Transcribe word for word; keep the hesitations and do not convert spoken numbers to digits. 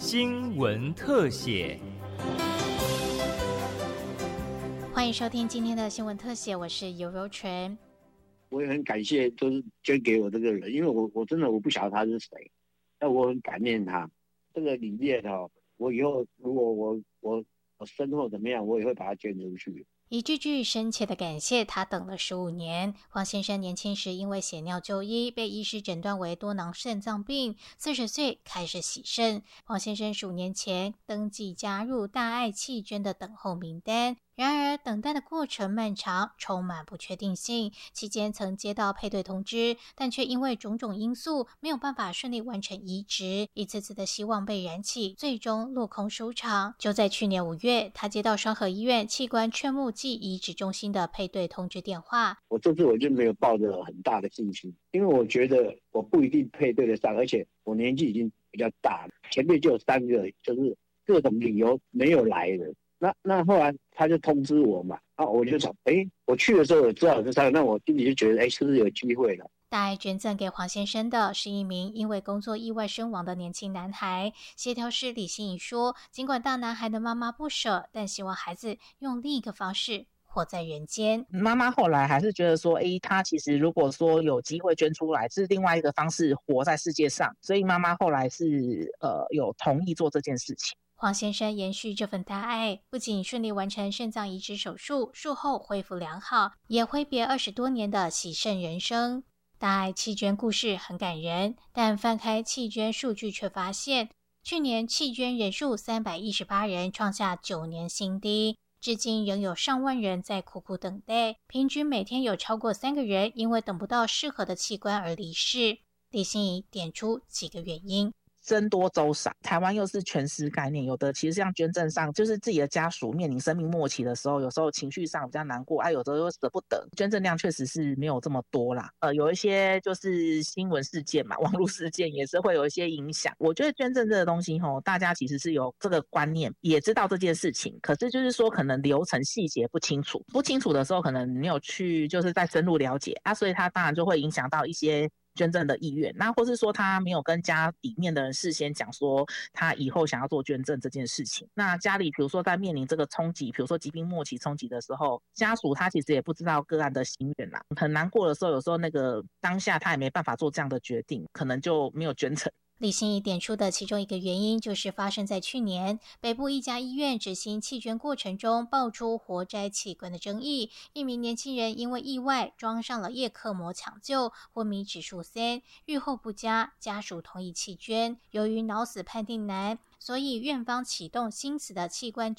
新闻特写。 欢迎收听今天的新闻特写，我是尤柔纯。 我也很感谢，就是捐给我这个人，因为我我真的我不晓得他是谁，但我很感念他这个理念哦。我以后如果我我我身后怎么样，我也会把它捐出去。 一句句深切的感谢，他等了十五年。黄先生年轻时因为血尿就医，被医师诊断为多囊肾脏病，四十岁开始洗肾。黄先生十五年前登记加入大爱弃捐的等候名单。然而等待的过程漫长，充满不确定性，期间曾接到配对通知，但却因为种种因素没有办法顺利完成移植，一次次的希望被燃起，最终落空收场。就在去年五月，他接到双和医院器官劝募暨移植中心的配对通知电话。 我这次我就没有抱着很大的信心，因为我觉得我不一定配对得上，而且我年纪已经比较大了，前面就有三个就是各种理由没有来的。那那后来他就通知我嘛，啊，我就想，哎，我去的时候我知道有这三个，那我心里就觉得，哎，是不是有机会了？ 大爱捐赠给黄先生的是一名因为工作意外身亡的年轻男孩。协调师李心怡说，尽管大男孩的妈妈不舍，但希望孩子用另一个方式活在人间。 妈妈后来还是觉得说，诶，他其实如果说有机会捐出来，是另外一个方式活在世界上，所以妈妈后来是呃有同意做这件事情。 黄先生延续这份大爱，不仅顺利完成肾脏移植手术，术后恢复良好，也挥别二十多年的洗肾人生。大爱弃捐故事很感人，但翻开弃捐数据却发现，去年弃捐人数三百一十八人，创下九年新低。至今仍有上万人在苦苦等待，平均每天有超过三个人因为等不到适合的器官而离世。李心怡点出几个原因。 僧多粥少，台湾又是全尸概念，有的其实像捐赠上，就是自己的家属面临生命末期的时候，有时候情绪上比较难过，啊，有时候又舍不得，捐赠量确实是没有这么多啦。呃，有一些就是新闻事件嘛，网络事件也是会有一些影响。我觉得捐赠这个东西吼，大家其实是有这个观念，也知道这件事情，可是就是说可能流程细节不清楚，不清楚的时候可能没有去就是再深入了解啊，所以它当然就会影响到一些捐赠的意愿，那或是说他没有跟家里面的人事先讲说他以后想要做捐赠这件事情，那家里比如说在面临这个冲击，比如说疾病末期冲击的时候，家属他其实也不知道个案的心愿啦，很难过的时候，有时候那个当下他也没办法做这样的决定，可能就没有捐成。 李心怡点出的其中一个原因，就是发生在去年北部一家医院执行弃捐过程中爆出活摘器官的争议，一名年轻人因为意外装上了叶克膜抢救，昏迷指数三，预后不佳，家属同意弃捐。由于脑死判定难，所以院方启动新死的器官